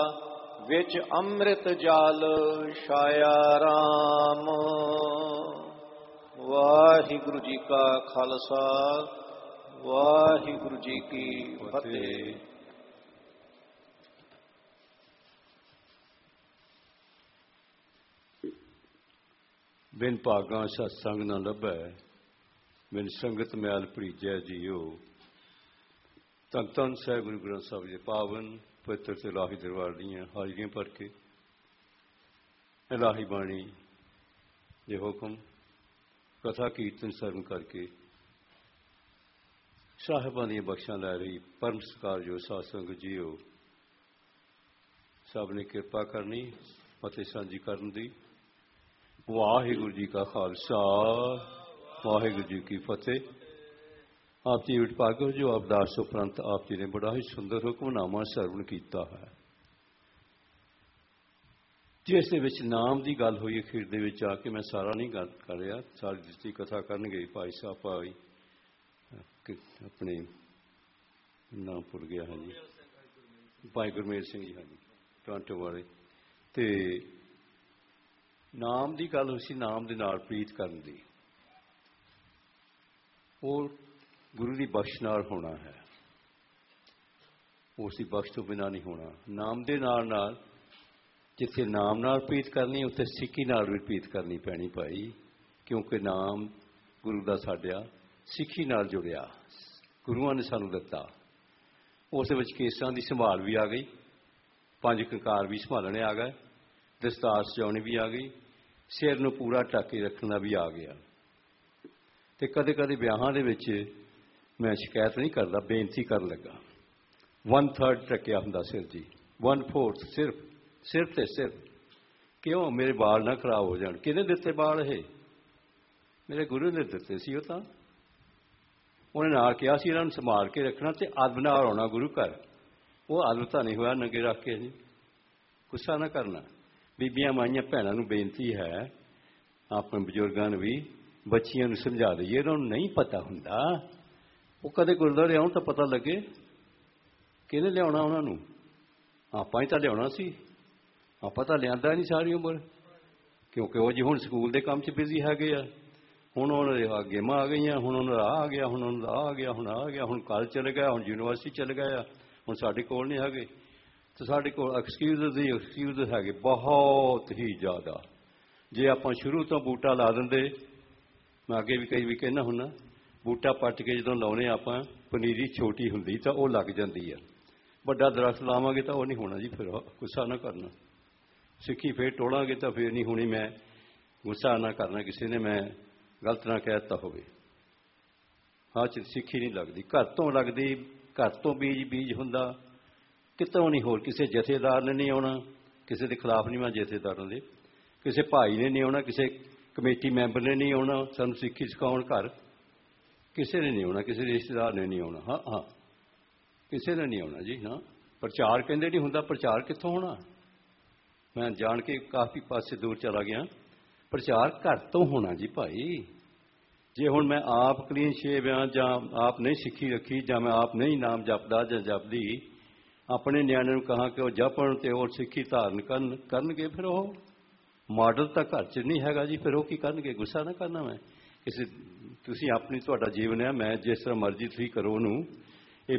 ਵਿੱਚ ਅੰਮ੍ਰਿਤ ਜਲ ਛਾਇਆ ਰਾਮ। ਵਾਹਿਗੁਰੂ ਜੀ ਕਾ ਖਾਲਸਾ, ਵਾਹਿਗੁਰੂ ਜੀ ਕੀ ਫਤਿਹ। ਬਿਨ ਭਾਗਾਂ ਸਤਸੰਗ ਨਾ ਲੱਭੈ, ਬਿਨ ਸੰਗਤ ਮੈਲ ਭਰੀਜੈ ਜੀਓ। ਧੰਨ ਧੰਨ ਸਾਹਿਬ ਗੁਰੂ ਗ੍ਰੰਥ ਸਾਹਿਬ ਜੀ ਪਾਵਨ ਪਵਿੱਤਰ ਤੇ ਇਲਾਹੀ ਦਰਬਾਰ ਦੀਆਂ ਹਾਜ਼ਰੀਆਂ ਭਰ ਕੇ ਇਲਾਹੀ ਬਾਣੀ ਦੇ ਹੁਕਮ ਕਥਾ ਕੀਰਤਨ ਸਰਵਣ ਕਰਕੇ ਸਾਹਿਬਾਂ ਦੀਆਂ ਬਖਸ਼ਾਂ ਲੈ ਰਹੀ ਪਰਮ ਸਤਿਕਾਰਯੋਗ ਸਾਧ ਸੰਗਤ ਜੀਓ, ਸਭ ਨੇ ਕਿਰਪਾ ਕਰਨੀ ਅਤੇ ਸਾਂਝੀ ਕਰਨ ਦੀ। ਵਾਹਿਗੁਰੂ ਜੀ ਕਾ ਖਾਲਸਾ, ਵਾਹਿਗੁਰੂ ਜੀ ਕੀ ਫਤਿਹ। ਆਪ ਜੀ ਉਠ ਪਾਕੇ ਜੋ ਅਰਦਾਸ ਉਪਰੰਤ ਆਪ ਜੀ ਨੇ ਬੜਾ ਹੀ ਸੁੰਦਰ ਹੁਕਮਨਾਮਾ ਸਰਵਣ ਕੀਤਾ ਹੈ, ਜਿਸ ਦੇ ਵਿੱਚ ਨਾਮ ਦੀ ਗੱਲ ਹੋਈ। ਅਖੀਰ ਦੇ ਵਿੱਚ ਆ ਕੇ ਮੈਂ ਸਾਰਾ ਨਹੀਂ ਗੱਲ ਕਰ ਰਿਹਾ, ਸਾਰੀ ਦਿੱਤੀ ਕਥਾ ਕਰਨਗੇ ਭਾਈ ਸਾਹਿਬ ਭਾਈ ਆਪਣੇ ਨਾਮ ਭੁੱਲ ਗਿਆ। ਹਾਂਜੀ, ਭਾਈ ਗੁਰਮੇਲ ਸਿੰਘ ਜੀ, ਹਾਂਜੀ, ਟੋਰਾਂਟੋ ਵਾਲੇ। ਤੇ ਨਾਮ ਦੀ ਗੱਲ ਹੋਈ ਸੀ, ਨਾਮ ਦੇ ਨਾਲ ਪ੍ਰੀਤ ਕਰਨ ਦੀ। ਉਹ ਗੁਰੂ ਦੀ ਬਖਸ਼ ਨਾਲ ਹੋਣਾ ਹੈ, ਉਸ ਦੀ ਬਖਸ਼ ਤੋਂ ਬਿਨਾਂ ਨਹੀਂ ਹੋਣਾ। ਨਾਮ ਦੇ ਨਾਲ ਨਾਲ ਜਿੱਥੇ ਨਾਮ ਨਾਲ ਪ੍ਰੀਤ ਕਰਨੀ, ਉੱਥੇ ਸਿੱਖੀ ਨਾਲ ਵੀ ਪ੍ਰੀਤ ਕਰਨੀ ਪੈਣੀ ਭਾਈ, ਕਿਉਂਕਿ ਨਾਮ ਗੁਰੂ ਦਾ ਸਾਡਿਆ ਸਿੱਖੀ ਨਾਲ ਜੁੜਿਆ, ਗੁਰੂਆਂ ਨੇ ਸਾਨੂੰ ਦਿੱਤਾ। ਉਸ ਦੇ ਵਿੱਚ ਕੇਸਾਂ ਦੀ ਸੰਭਾਲ ਵੀ ਆ ਗਈ, 5 ਕੰਕਾਰ ਵੀ ਸੰਭਾਲਣੇ ਆ ਗਏ, ਦਸਤਾਰ ਸਜਾਉਣੀ ਵੀ ਆ ਗਈ, ਸਿਰ ਨੂੰ ਪੂਰਾ ਢੱਕ ਕੇ ਰੱਖਣਾ ਵੀ ਆ ਗਿਆ। ਤੇ ਕਦੇ ਕਦੇ ਵਿਆਹਾਂ ਦੇ ਵਿੱਚ ਮੈਂ ਸ਼ਿਕਾਇਤ ਨਹੀਂ ਕਰਦਾ, ਬੇਨਤੀ ਕਰਨ ਲੱਗਾ, 1/3 ਢੱਕਿਆ ਹੁੰਦਾ ਸਿਰ ਜੀ, 1/4 ਸਿਰਫ ਤੇ ਸਿਰਫ। ਕਿਉਂ? ਮੇਰੇ ਵਾਲ ਨਾ ਖਰਾਬ ਹੋ ਜਾਣ। ਕਿਹਨੇ ਦਿੱਤੇ ਵਾਲ? ਇਹ ਮੇਰੇ ਗੁਰੂ ਨੇ ਦਿੱਤੇ ਸੀ। ਉਹ ਤਾਂ ਉਹਨੇ ਨਾਲ ਕਿਹਾ ਸੀ ਇਹਨਾਂ ਨੂੰ ਸੰਭਾਲ ਕੇ ਰੱਖਣਾ ਤੇ ਅਦਬ ਨਾਲ ਆਉਣਾ ਗੁਰੂ ਘਰ। ਉਹ ਅਦਬ ਤਾਂ ਨਹੀਂ ਹੋਇਆ, ਨੰਗੇ ਰੱਖ ਕੇ ਜੀ। ਗੁੱਸਾ ਨਾ ਕਰਨਾ। ਬੀਬੀਆਂ ਮਾਈਆਂ ਭੈਣਾਂ ਨੂੰ ਬੇਨਤੀ ਹੈ, ਆਪਣੇ ਬਜ਼ੁਰਗਾਂ ਨੂੰ ਵੀ, ਬੱਚੀਆਂ ਨੂੰ ਸਮਝਾ ਦਈਏ, ਇਹਨਾਂ ਨੂੰ ਨਹੀਂ ਪਤਾ ਹੁੰਦਾ। ਉਹ ਕਦੇ ਗੁਰਦੁਆਰੇ ਆਉਣ ਤਾਂ ਪਤਾ ਲੱਗੇ। ਕਿਹਨੇ ਲਿਆਉਣਾ ਉਹਨਾਂ ਨੂੰ? ਆਪਾਂ ਹੀ ਤਾਂ ਲਿਆਉਣਾ ਸੀ। ਆਪਾਂ ਤਾਂ ਲਿਆਂਦਾ ਨਹੀਂ ਸਾਰੀ ਉਮਰ, ਕਿਉਂਕਿ ਉਹ ਜੀ ਹੁਣ ਸਕੂਲ ਦੇ ਕੰਮ 'ਚ ਬਿਜ਼ੀ ਹੈਗੇ ਆ। ਹੁਣ ਉਹਨਾਂ ਦੇ ਗੇਮਾਂ ਆ ਗਈਆਂ, ਹੁਣ ਉਹਨਾਂ ਦਾ ਆ ਗਿਆ, ਹੁਣ ਉਹਨਾਂ ਦਾ ਆ ਗਿਆ, ਹੁਣ ਆ ਗਿਆ, ਹੁਣ ਕਾਲਜ ਚਲੇ ਗਿਆ, ਹੁਣ ਯੂਨੀਵਰਸਿਟੀ ਚਲੇ ਗਏ ਆ, ਹੁਣ ਸਾਡੇ ਕੋਲ ਨਹੀਂ ਹੈਗੇ। ਤੇ ਸਾਡੇ ਕੋਲ ਐਕਸਕਿਊਜ਼ ਹੈਗੇ ਬਹੁਤ ਹੀ ਜ਼ਿਆਦਾ। ਜੇ ਆਪਾਂ ਸ਼ੁਰੂ ਤੋਂ ਬੂਟਾ ਲਾ ਦਿੰਦੇ, ਮੈਂ ਅੱਗੇ ਵੀ ਕਈ ਵੀ ਕਹਿੰਦਾ ਹੁੰਦਾ, ਬੂਟਾ ਪੱਟ ਕੇ ਜਦੋਂ ਲਾਉਣੇ ਆਪਾਂ, ਪਨੀਰੀ ਛੋਟੀ ਹੁੰਦੀ ਤਾਂ ਉਹ ਲੱਗ ਜਾਂਦੀ ਆ, ਵੱਡਾ ਦਰਖਤ ਲਾਵਾਂਗੇ ਤਾਂ ਉਹ ਨਹੀਂ ਹੋਣਾ ਜੀ। ਫਿਰ ਗੁੱਸਾ ਨਾ ਕਰਨਾ। ਸਿੱਖੀ ਫੇਰ ਟੋੜਾਂਗੇ ਤਾਂ ਫੇਰ ਨਹੀਂ ਹੋਣੀ। ਮੈਂ ਗੁੱਸਾ ਨਾ ਕਰਨਾ ਕਿਸੇ ਨੇ, ਮੈਂ ਗਲਤ ਨਾ ਕਹਿ ਦਿੱਤਾ ਹੋਵੇ। ਹਾਂ, ਸਿੱਖੀ ਨਹੀਂ ਲੱਗਦੀ, ਘਰ ਤੋਂ ਲੱਗਦੀ। ਘਰ ਤੋਂ ਬੀਜ ਹੁੰਦਾ, ਕਿਤੋਂ ਨਹੀਂ। ਹੋਰ ਕਿਸੇ ਜਥੇਦਾਰ ਨੇ ਨਹੀਂ ਆਉਣਾ, ਕਿਸੇ ਦੇ ਖਿਲਾਫ ਨਹੀਂ ਮੈਂ ਜਥੇਦਾਰਾਂ ਦੇ, ਕਿਸੇ ਭਾਈ ਨੇ ਨਹੀਂ ਆਉਣਾ, ਕਿਸੇ ਕਮੇਟੀ ਮੈਂਬਰ ਨੇ ਨਹੀਂ ਆਉਣਾ ਸਾਨੂੰ ਸਿੱਖੀ ਸਿਖਾਉਣ ਘਰ, ਕਿਸੇ ਨੇ ਨਹੀਂ ਆਉਣਾ, ਕਿਸੇ ਰਿਸ਼ਤੇਦਾਰ ਨੇ ਨਹੀਂ ਆਉਣਾ। ਹਾਂ, ਕਿਸੇ ਨੇ ਨਹੀਂ ਆਉਣਾ ਜੀ ਨਾ। ਪ੍ਰਚਾਰ ਕਹਿੰਦੇ ਨਹੀਂ ਹੁੰਦਾ, ਪ੍ਰਚਾਰ ਕਿੱਥੋਂ ਹੋਣਾ? ਮੈਂ ਜਾਣ ਕੇ ਕਾਫੀ ਪਾਸੇ ਦੂਰ ਚਲਾ ਗਿਆ। ਪ੍ਰਚਾਰ ਘਰ ਤੋਂ ਹੋਣਾ ਜੀ ਭਾਈ। ਜੇ ਹੁਣ ਮੈਂ ਆਪ ਕਲੀਨ ਸ਼ੇਵ ਹਾਂ, ਜਾਂ ਆਪ ਨਹੀਂ ਸਿੱਖੀ ਰੱਖੀ, ਜਾਂ ਮੈਂ ਆਪ ਨਹੀਂ ਨਾਮ ਜਪਦਾ ਜਾਂ ਜਪਦੀ, ਆਪਣੇ ਨਿਆਣੇ ਨੂੰ ਕਹਾਂ ਕਿ ਉਹ ਜਪਣ ਤੇ ਉਹ ਸਿੱਖੀ ਧਾਰਨ ਕਰਨਗੇ, ਫਿਰ ਉਹ ਮਾਡਲ ਤਾਂ ਘਰ 'ਚ ਨਹੀਂ ਹੈਗਾ ਜੀ। ਫਿਰ ਉਹ ਕੀ ਕਰਨਗੇ? ਗੁੱਸਾ ਨਾ ਕਰਨਾ। ਮੈਂ ਕਿਸੇ, ਤੁਸੀਂ ਆਪਣੀ, ਤੁਹਾਡਾ ਜੀਵਨ ਹੈ, ਮੈਂ ਜਿਸ ਤਰ੍ਹਾਂ ਮਰਜ਼ੀ ਤੁਸੀਂ ਕਰੋ ਉਹਨੂੰ।